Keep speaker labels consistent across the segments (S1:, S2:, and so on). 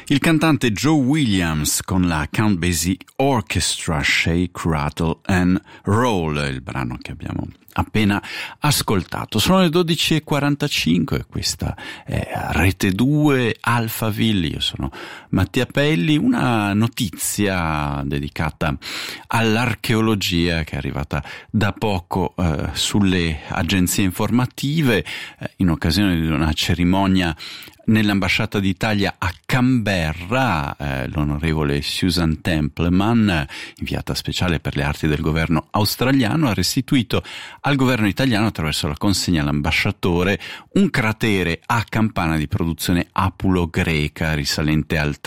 S1: Il cantante Joe Williams con la Count Basie Orchestra, Shake, Rattle and Roll, il brano che abbiamo appena ascoltato. Sono le 12:45, questa è Rete 2 Alphaville, io sono Mattia Pelli. Una notizia dedicata all'archeologia che è arrivata da poco sulle agenzie informative in occasione di una cerimonia nell'ambasciata d'Italia a Canberra. L'onorevole Susan Templeman, inviata speciale per le arti del governo australiano, ha restituito al governo italiano, attraverso la consegna all'ambasciatore, un cratere a campana di produzione apulo-greca risalente al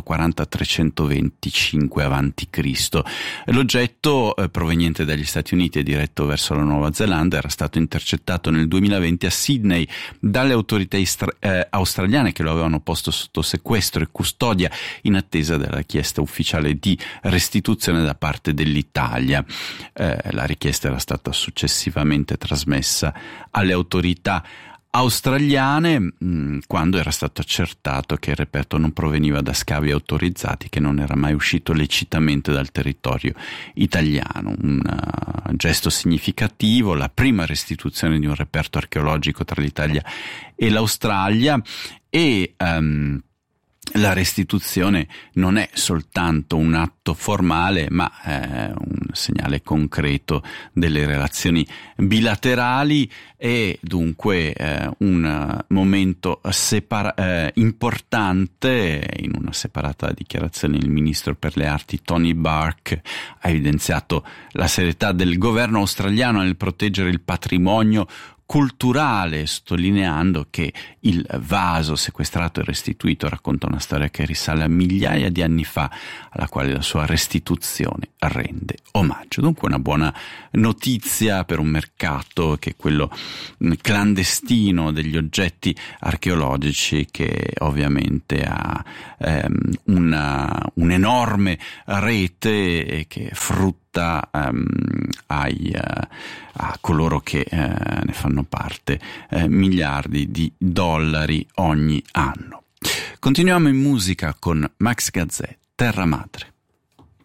S1: 340-325 a.C. L'oggetto, proveniente dagli Stati Uniti e diretto verso la Nuova Zelanda, era stato intercettato nel 2020 a Sydney dalle autorità australiane, che lo avevano posto sotto sequestro e custodia in attesa della richiesta ufficiale di restituzione da parte dell'Italia. La richiesta era stata successivamente trasmessa alle autorità australiane quando era stato accertato che il reperto non proveniva da scavi autorizzati, che non era mai uscito lecitamente dal territorio italiano. Un gesto significativo, la prima restituzione di un reperto archeologico tra l'Italia e l'Australia, e la restituzione non è soltanto un atto formale, ma un segnale concreto delle relazioni bilaterali, e dunque un momento importante. In una separata dichiarazione il ministro per le arti Tony Burke ha evidenziato la serietà del governo australiano nel proteggere il patrimonio culturale, sottolineando che il vaso sequestrato e restituito racconta una storia che risale a migliaia di anni fa, alla quale la sua restituzione rende omaggio. Dunque una buona notizia per un mercato che è quello clandestino degli oggetti archeologici, che ovviamente ha un'enorme rete e che frutta a coloro che ne fanno parte miliardi di dollari ogni anno. Continuiamo in musica con Max Gazzè, Terra Madre.